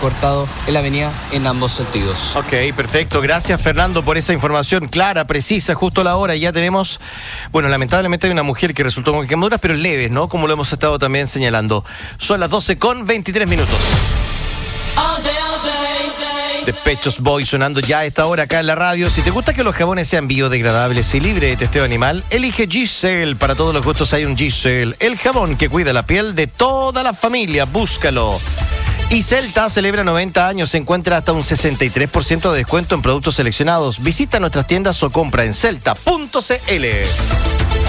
cortado en la avenida en ambos sentidos. Ok, perfecto. Gracias, Fernando, por esa información clara, precisa, justo a la hora. Ya tenemos, bueno, lamentablemente hay una mujer que resultó con quemaduras, pero leves, ¿no? Como lo hemos estado también señalando. Son las 12:23. Despechos Boys sonando ya a esta hora acá en la radio. Si te gusta que los jabones sean biodegradables y libres de testeo animal, elige Giselle. Para todos los gustos hay un Giselle, el jabón que cuida la piel de toda la familia. Búscalo. Y Celta celebra 90 años. Se encuentra hasta un 63% de descuento en productos seleccionados. Visita nuestras tiendas o compra en celta.cl.